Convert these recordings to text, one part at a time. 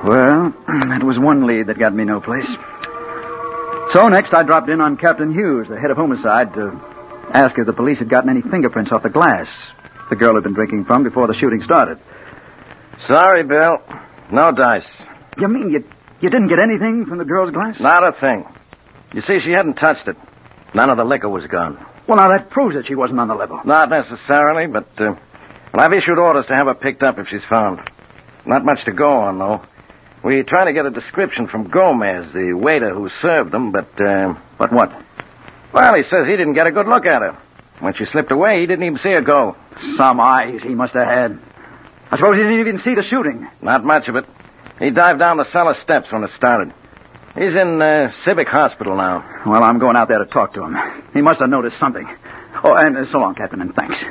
Well, that was one lead that got me no place. So next I dropped in on Captain Hughes, the head of homicide, to ask if the police had gotten any fingerprints off the glass the girl had been drinking from before the shooting started. Sorry, Bill. No dice. You mean you didn't get anything from the girl's glass? Not a thing. You see, she hadn't touched it. None of the liquor was gone. Well, now that proves that she wasn't on the level. Not necessarily, but I've issued orders to have her picked up if she's found. Not much to go on, though. We try to get a description from Gomez, the waiter who served them, but what? Well, he says he didn't get a good look at her. When she slipped away, he didn't even see her go. Some eyes he must have had. I suppose he didn't even see the shooting. Not much of it. He dived down the cellar steps when it started. He's in Civic Hospital now. Well, I'm going out there to talk to him. He must have noticed something. Oh, and so long, Captain, and thanks.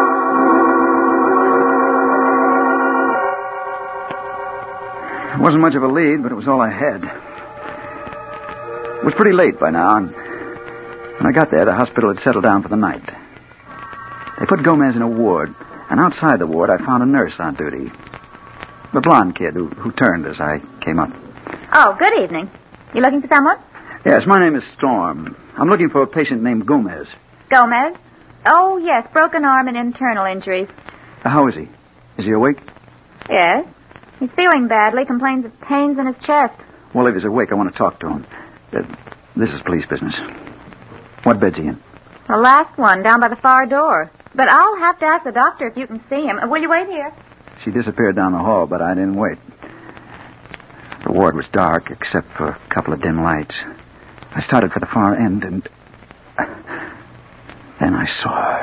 It wasn't much of a lead, but it was all I had. It was pretty late by now, and when I got there, the hospital had settled down for the night. They put Gomez in a ward, and outside the ward I found a nurse on duty. The blonde kid who turned as I came up. Oh, good evening. You looking for someone? Yes, my name is Storm. I'm looking for a patient named Gomez. Gomez? Oh, yes, broken arm and internal injuries. How is he? Is he awake? Yes. He's feeling badly, complains of pains in his chest. Well, if he's awake, I want to talk to him. This is police business. What bed's he in? The last one, down by the far door. But I'll have to ask the doctor if you can see him. Will you wait here? She disappeared down the hall, but I didn't wait. The ward was dark, except for a couple of dim lights. I started for the far end, and then I saw her.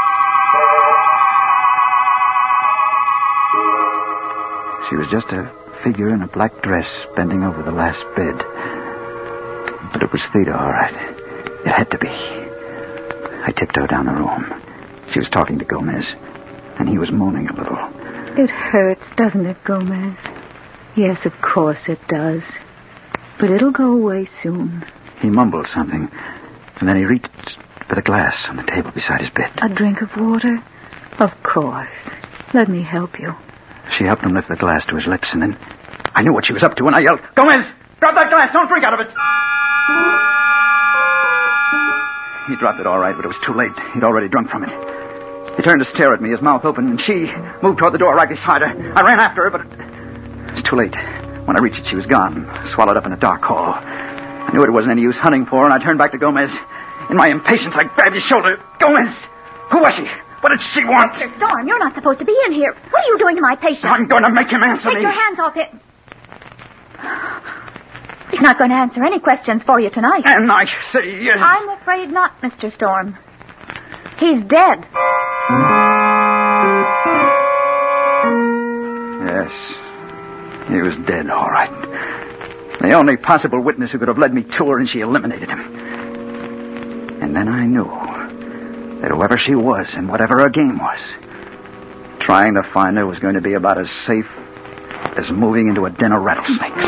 She was just a figure in a black dress bending over the last bed. But it was Theda, all right. It had to be. I tiptoed down the room. She was talking to Gomez, and he was moaning a little. It hurts, doesn't it, Gomez? Yes, of course it does. But it'll go away soon. He mumbled something, and then he reached for the glass on the table beside his bed. A drink of water? Of course. Let me help you. She helped him lift the glass to his lips, and then I knew what she was up to, and I yelled, "Gomez, drop that glass! Don't drink out of it!" He dropped it all right, but it was too late. He'd already drunk from it. He turned to stare at me, his mouth open, and she moved toward the door right beside her. I ran after her, but it was too late. When I reached it, she was gone, swallowed up in a dark hall. I knew it wasn't any use hunting for her, and I turned back to Gomez. In my impatience, I grabbed his shoulder. "Gomez! Who was she? What did she want?" Mr. Storm, you're not supposed to be in here. What are you doing to my patient? I'm going to make him answer me. Take your hands off him. He's not going to answer any questions for you tonight. And I say yes. I'm afraid not, Mr. Storm. He's dead. Yes. He was dead, all right. The only possible witness who could have led me to her, and she eliminated him. And then I knew that whoever she was and whatever her game was, trying to find her was going to be about as safe as moving into a den of rattlesnakes.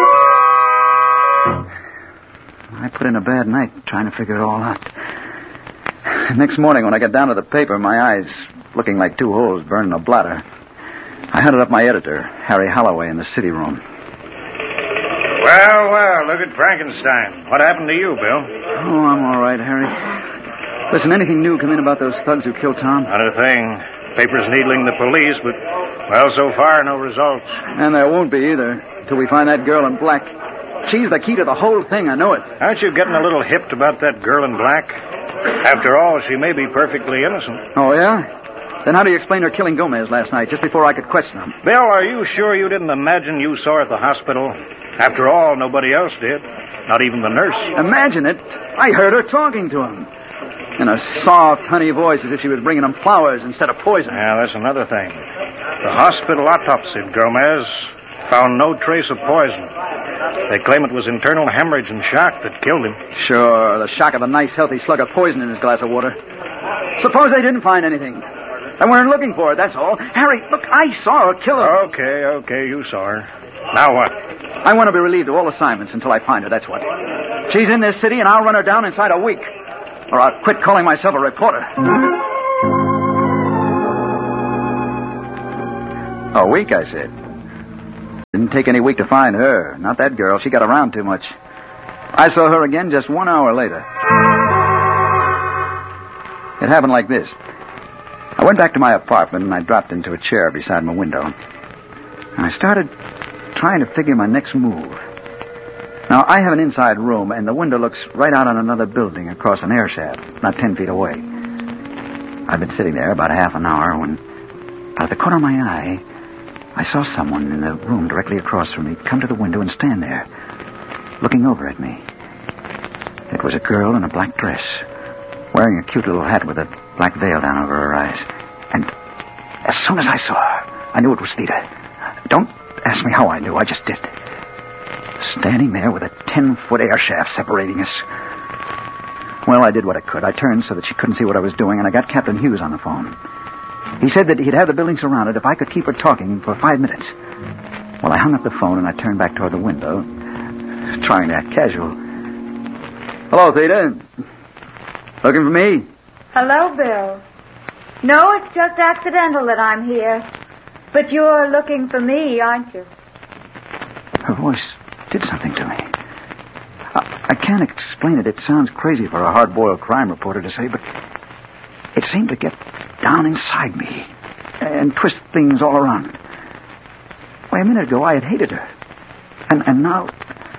I put in a bad night trying to figure it all out. Next morning, when I got down to the paper, my eyes looking like two holes burned in a blotter, I hunted up my editor, Harry Holloway, in the city room. Well, look at Frankenstein. What happened to you, Bill? Oh, I'm all right, Harry. Listen, anything new come in about those thugs who killed Tom? Not a thing. Paper's needling the police, but, well, so far, no results. And there won't be either, till we find that girl in black. She's the key to the whole thing, I know it. Aren't you getting a little hipped about that girl in black? After all, she may be perfectly innocent. Oh, yeah? Then how do you explain her killing Gomez last night, just before I could question him? Bill, are you sure you didn't imagine you saw her at the hospital? After all, nobody else did. Not even the nurse. Imagine it. I heard her talking to him. In a soft, honey voice, as if she was bringing him flowers instead of poison. Yeah, that's another thing. The hospital autopsied Gomez. Found no trace of poison. They claim it was internal hemorrhage and shock that killed him. Sure, the shock of a nice, healthy slug of poison in his glass of water. Suppose they didn't find anything. They weren't looking for it, that's all. Harry, look, I saw her kill her. Okay, you saw her. Now what? I want to be relieved of all assignments until I find her, that's what. She's in this city, and I'll run her down inside a week. Or I'll quit calling myself a reporter. A week, I said. didn't take any week to find her. Not that girl. She got around too much. I saw her again just 1 hour later. It happened like this. I went back to my apartment and I dropped into a chair beside my window. And I started trying to figure my next move. Now, I have an inside room, and the window looks right out on another building across an air shaft, not 10 feet away. I've been sitting there about half an hour when, out of the corner of my eye, I saw someone in the room directly across from me come to the window and stand there, looking over at me. It was a girl in a black dress, wearing a cute little hat with a black veil down over her eyes. And as soon as I saw her, I knew it was Theda. Don't ask me how I knew, I just did. Standing there with a 10-foot air shaft separating us. Well, I did what I could. I turned so that she couldn't see what I was doing, and I got Captain Hughes on the phone. He said that he'd have the building surrounded if I could keep her talking for 5 minutes. Well, I hung up the phone, and I turned back toward the window, trying to act casual. Hello, Theda. Looking for me? Hello, Bill. No, it's just accidental that I'm here. But you're looking for me, aren't you? Her voice did something to me. I can't explain it. It sounds crazy for a hard-boiled crime reporter to say, but it seemed to get down inside me and twist things all around. Why, a minute ago I had hated her. And now...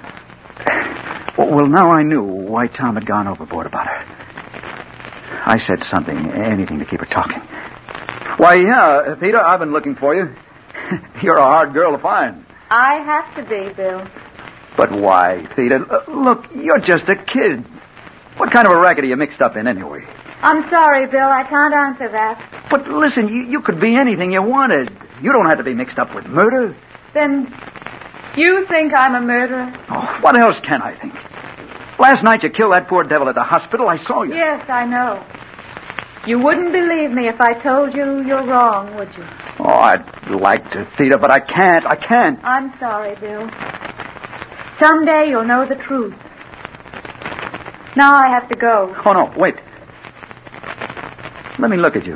Well, now I knew why Tom had gone overboard about her. I said something, anything to keep her talking. Why, yeah, Theda, I've been looking for you. You're a hard girl to find. I have to be, Bill. But why, Theda? Look, you're just a kid. What kind of a racket are you mixed up in anyway? I'm sorry, Bill. I can't answer that. But listen, you could be anything you wanted. You don't have to be mixed up with murder. Then you think I'm a murderer? Oh, what else can I think? Last night you killed that poor devil at the hospital. I saw you. Yes, I know. You wouldn't believe me if I told you you're wrong, would you? Oh, I'd like to, Theda, but I can't. I can't. I'm sorry, Bill. Someday you'll know the truth. Now I have to go. Oh, no, wait. Let me look at you.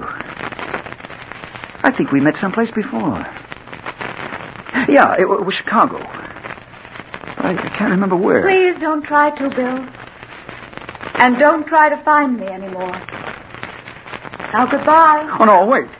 I think we met someplace before. Yeah, it was Chicago. But I can't remember where. Please don't try to, Bill. And don't try to find me anymore. Now, goodbye. Oh, no, wait.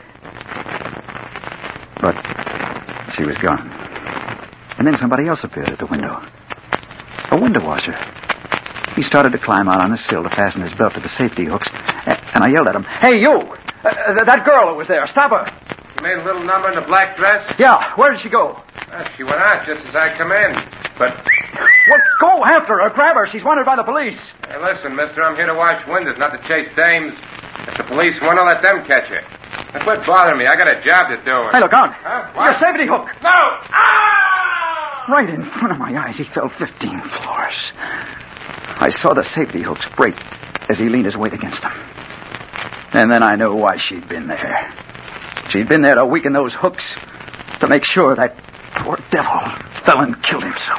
But she was gone. And then somebody else appeared at the window. A window washer. He started to climb out on the sill to fasten his belt to the safety hooks. And I yelled at him, "Hey, you! That girl who was there, stop her!" You made a little number in the black dress? Yeah, where did she go? She went out just as I come in. But... Well, go after her, grab her. She's wanted by the police. Hey, listen, mister, I'm here to wash windows, not to chase dames. If the police want to, let them catch her. Now, quit bothering me. I got a job to do. Hey, look out. Huh? What? Your safety hook. No! Ah! Right in front of my eyes, he fell 15 floors. I saw the safety hooks break as he leaned his weight against them. And then I knew why she'd been there. She'd been there to weaken those hooks, to make sure that poor devil fell and killed himself.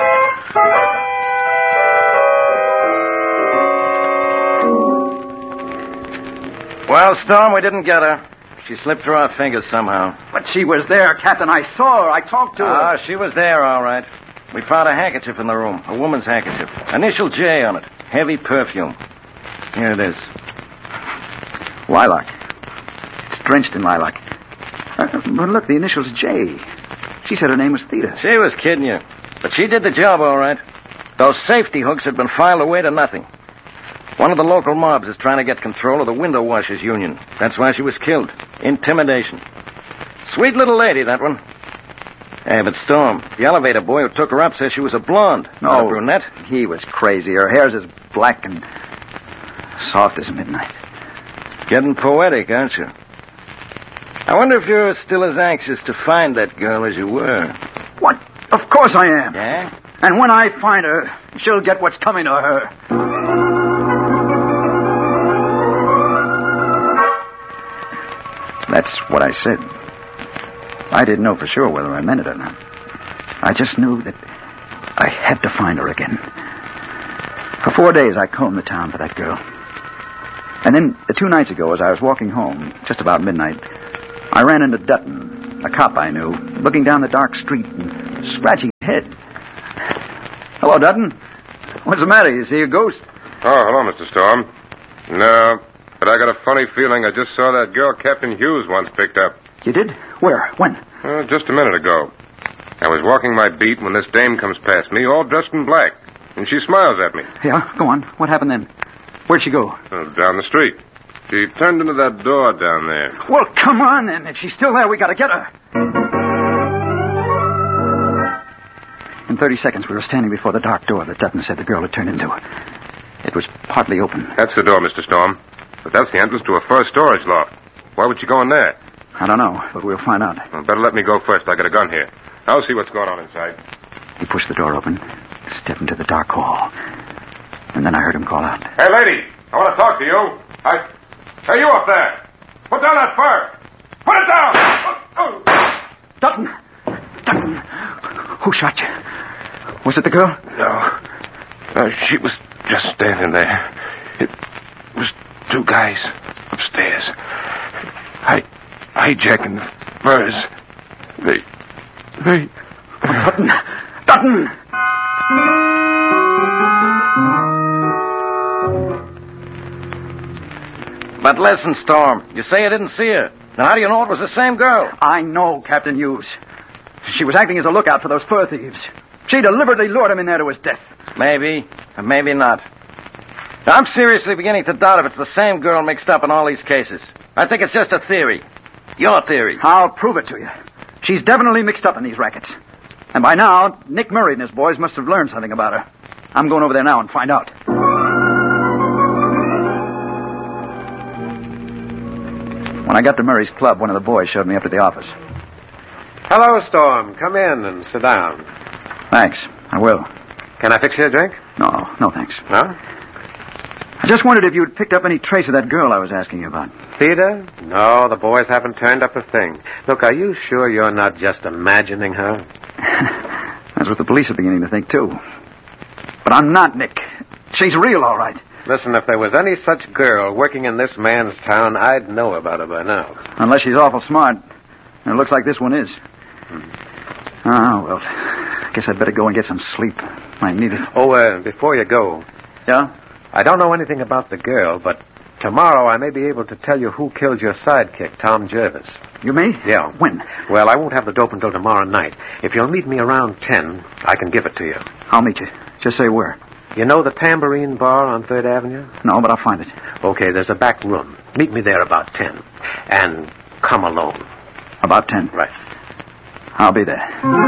Well, Storm, we didn't get her. She slipped through our fingers somehow. But she was there, Captain. I saw her. I talked to her. She was there, all right. We found a handkerchief in the room, a woman's handkerchief. Initial J on it. Heavy perfume. Here it is. Lilac. It's drenched in lilac. But look, the initials J. She said her name was Theda. She was kidding you. But she did the job, all right. Those safety hooks had been filed away to nothing. One of the local mobs is trying to get control of the window washers union. That's why she was killed. Intimidation. Sweet little lady, that one. Hey, but Storm, the elevator boy who took her up says she was a blonde, not a brunette. He was crazy. Her hair's as black and soft as midnight. Getting poetic, aren't you? I wonder if you're still as anxious to find that girl as you were. What? Of course I am. Yeah? And when I find her, she'll get what's coming to her. That's what I said. I didn't know for sure whether I meant it or not. I just knew that I had to find her again. For 4 days, I combed the town for that girl. And then, 2 nights ago, as I was walking home, just about midnight, I ran into Dutton, a cop I knew, looking down the dark street and scratching his head. Hello, Dutton. What's the matter? You see a ghost? Oh, hello, Mr. Storm. No, but I got a funny feeling I just saw that girl Captain Hughes once picked up. You did? Where? When? Just a minute ago. I was walking my beat when this dame comes past me, all dressed in black, and she smiles at me. Yeah, go on. What happened then? Where'd she go? Down the street. She turned into that door down there. Well, come on, then. If she's still there, we gotta get her. In 30 seconds, we were standing before the dark door that Dutton said the girl had turned into. It was partly open. That's the door, Mr. Storm. But that's the entrance to a first storage loft. Why would she go in there? I don't know, but we'll find out. Well, better let me go first. I got a gun here. I'll see what's going on inside. He pushed the door open, stepped into the dark hall, and then I heard him call out. Hey, lady, I want to talk to you. Hey, you up there. Put down that fur. Put it down. Dutton! Dutton! Who shot you? Was it the girl? No, she was just standing there. It was two guys upstairs. Hijacking the furs. They... Dutton! Dutton! But listen, Storm, you say you didn't see her. Now, how do you know it was the same girl? I know, Captain Hughes. She was acting as a lookout for those fur thieves. She deliberately lured him in there to his death. Maybe, or maybe not. I'm seriously beginning to doubt if it's the same girl mixed up in all these cases. I think it's just a theory. Your theory. I'll prove it to you. She's definitely mixed up in these rackets. And by now, Nick Murray and his boys must have learned something about her. I'm going over there now and find out. When I got to Murray's club, one of the boys showed me up to the office. Hello, Storm. Come in and sit down. Thanks. I will. Can I fix you a drink? No, thanks. No? I just wondered if you'd picked up any trace of that girl I was asking you about. Theda? No, the boys haven't turned up a thing. Look, are you sure you're not just imagining her? That's what the police are beginning to think, too. But I'm not, Nick. She's real, all right. Listen, if there was any such girl working in this man's town, I'd know about her by now. Unless she's awful smart. And it looks like this one is. Oh, well, I guess I'd better go and get some sleep. I need it. Oh, before you go. Yeah? I don't know anything about the girl, but tomorrow I may be able to tell you who killed your sidekick, Tom Jervis. You may? Yeah. When? Well, I won't have the dope until tomorrow night. If you'll meet me around 10, I can give it to you. I'll meet you. Just say where. You know the Tambourine Bar on 3rd Avenue? No, but I'll find it. Okay, there's a back room. Meet me there about 10. And come alone. About 10? Right. I'll be there.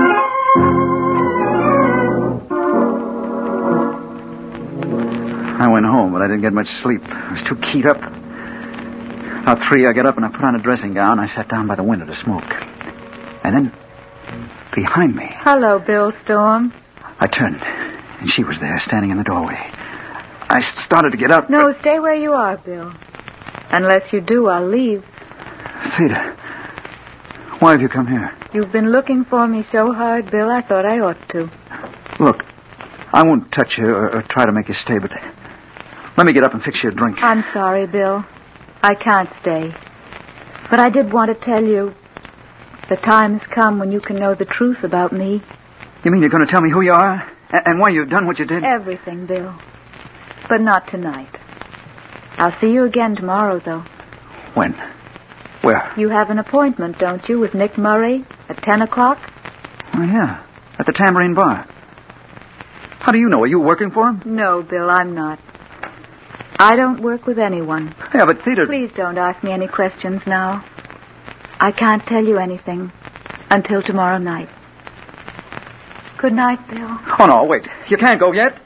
I went home, but I didn't get much sleep. I was too keyed up. About 3, I got up and I put on a dressing gown. I sat down by the window to smoke. And then, behind me... Hello, Bill Storm. I turned, and she was there, standing in the doorway. I started to get up. No, stay where you are, Bill. Unless you do, I'll leave. Theda, why have you come here? You've been looking for me so hard, Bill, I thought I ought to. Look, I won't touch you or try to make you stay, but let me get up and fix you a drink. I'm sorry, Bill. I can't stay. But I did want to tell you the time has come when you can know the truth about me. You mean you're going to tell me who you are and why you've done what you did? Everything, Bill. But not tonight. I'll see you again tomorrow, though. When? Where? You have an appointment, don't you, with Nick Murray at 10 o'clock? Oh, yeah. At the Tambourine Bar. How do you know? Are you working for him? No, Bill, I'm not. I don't work with anyone. Yeah, but Theda... Please don't ask me any questions now. I can't tell you anything until tomorrow night. Good night, Bill. Oh, no, wait. You can't go yet.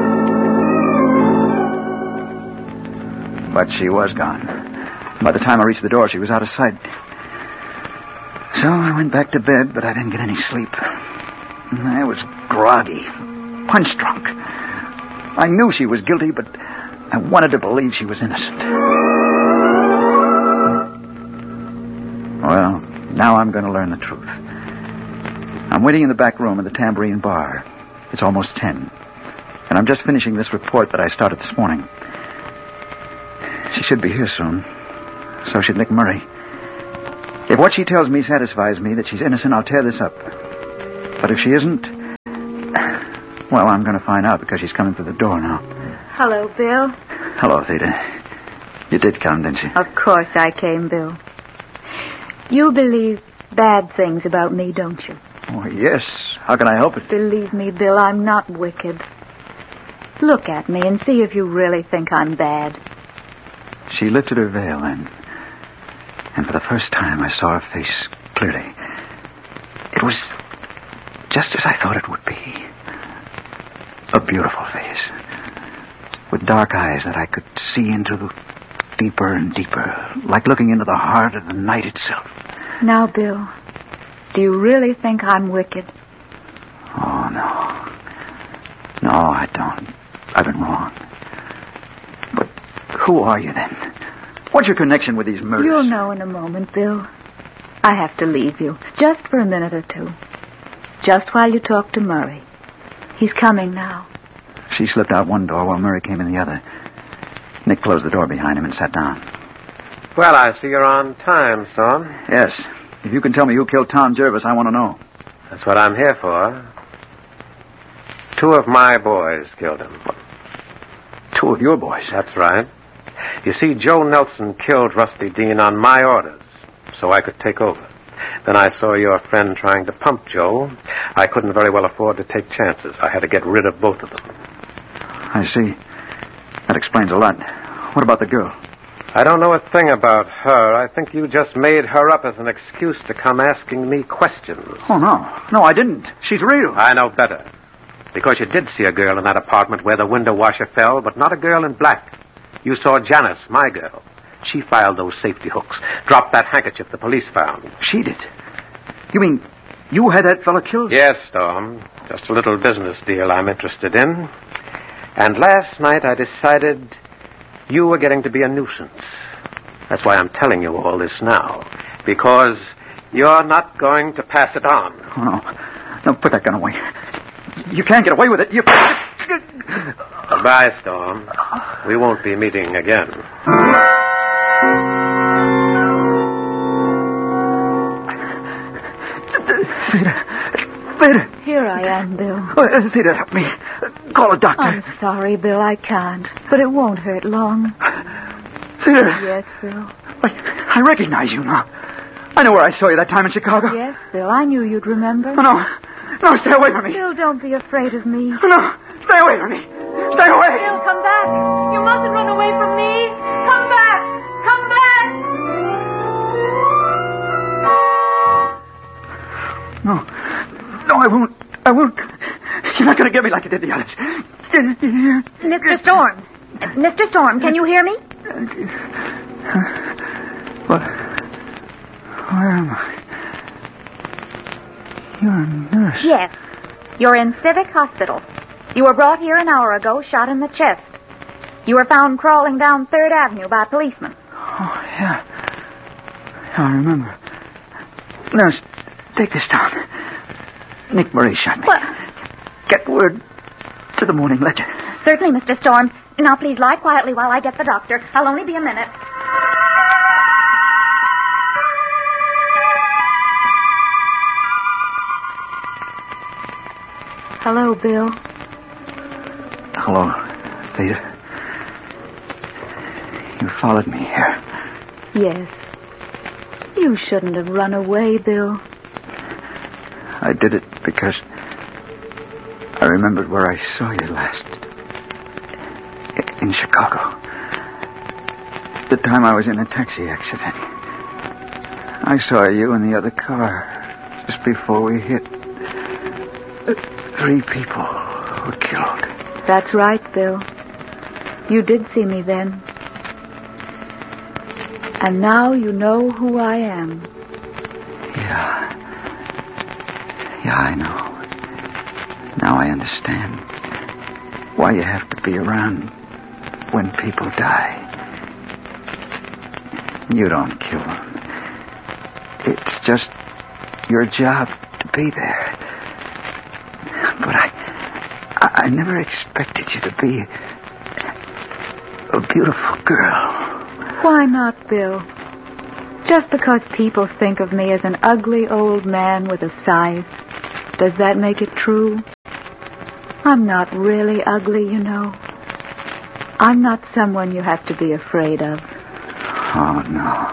But she was gone. By the time I reached the door, she was out of sight. So I went back to bed, but I didn't get any sleep. I was groggy, punch-drunk. I knew she was guilty, but I wanted to believe she was innocent. Well, now I'm going to learn the truth. I'm waiting in the back room of the Tambourine Bar. It's almost 10. And I'm just finishing this report that I started this morning. She should be here soon. So should Nick Murray. If what she tells me satisfies me that she's innocent, I'll tear this up. But if she isn't, well, I'm going to find out because she's coming through the door now. Hello, Bill. Hello, Theda. You did come, didn't you? Of course I came, Bill. You believe bad things about me, don't you? Oh, yes. How can I help it? Believe me, Bill, I'm not wicked. Look at me and see if you really think I'm bad. She lifted her veil then, and for the first time I saw her face clearly. It was just as I thought it would be. A beautiful face, with dark eyes that I could see into deeper and deeper, like looking into the heart of the night itself. Now, Bill, do you really think I'm wicked? Oh, no. No, I don't. I've been wrong. But who are you then? What's your connection with these murders? You'll know in a moment, Bill. I have to leave you, just for a minute or two. Just while you talk to Murray. He's coming now. She slipped out one door while Murray came in the other. Nick closed the door behind him and sat down. Well, I see you're on time, Storm. Yes. If you can tell me who killed Tom Jervis, I want to know. That's what I'm here for. 2 of my boys killed him. 2 of your boys? That's right. You see, Joe Nelson killed Rusty Dean on my orders, so I could take over. Then I saw your friend trying to pump Joe. I couldn't very well afford to take chances. I had to get rid of both of them. I see. That explains a lot. What about the girl? I don't know a thing about her. I think you just made her up as an excuse to come asking me questions. Oh, no. No, I didn't. She's real. I know better. Because you did see a girl in that apartment where the window washer fell, but not a girl in black. You saw Janice, my girl. She filed those safety hooks, dropped that handkerchief the police found. She did? You mean you had that fellow killed? Yes, Storm. Just a little business deal I'm interested in. And last night I decided you were getting to be a nuisance. That's why I'm telling you all this now. Because you're not going to pass it on. Oh, no. No, put that gun away. You can't get away with it. You... Goodbye, Storm. We won't be meeting again. Theda. Here I am, Bill. Theda, help me. Call a doctor. I'm sorry, Bill, I can't. But it won't hurt long. Theda. Yes, Bill. I recognize you now. I know where I saw you that time in Chicago. Yes, Bill, I knew you'd remember. Oh, no. No, stay away from me. Bill, don't be afraid of me. Oh, no. Stay away from me. Stay away. Bill, come back. You mustn't run away from me. Come back. Come back. No. No, I won't. I won't. You're not going to get me like you did the others. Mr. Storm. Mr. Storm, can you hear me? What? Where am I? You're a nurse. Yes. You're in Civic Hospital. You were brought here an hour ago, shot in the chest. You were found crawling down 3rd Avenue by policemen. Oh, yeah. I remember. Nurse, take this down. Nick Murray shot me. What? Get word to the Morning Ledger. Certainly, Mr. Storm. Now, please lie quietly while I get the doctor. I'll only be a minute. Hello, Bill. Hello, Theda. You followed me here. Yes. You shouldn't have run away, Bill. I did it because I remembered where I saw you last. In Chicago. The time I was in a taxi accident. I saw you in the other car just before we hit. 3 people were killed. That's right, Bill. You did see me then. And now you know who I am. Yeah. Yeah, I know. Now I understand why you have to be around when people die. You don't kill them. It's just your job to be there. But I never expected you to be a beautiful girl. Why not, Bill? Just because people think of me as an ugly old man with a scythe Does that make it true? I'm not really ugly, you know. I'm not someone you have to be afraid of. Oh, no.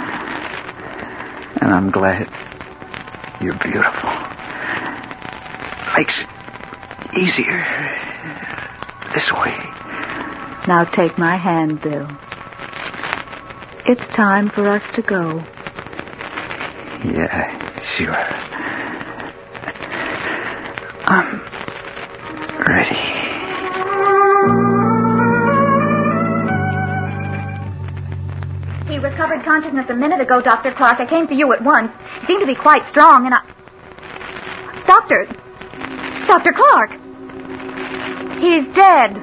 And I'm glad you're beautiful. Makes it easier this way. Now take my hand, Bill. It's time for us to go. Yeah, sure. I'm ready. He recovered consciousness a minute ago, Dr. Clark. I came for you at once. He seemed to be quite strong, and I... Dr. Clark! He's dead.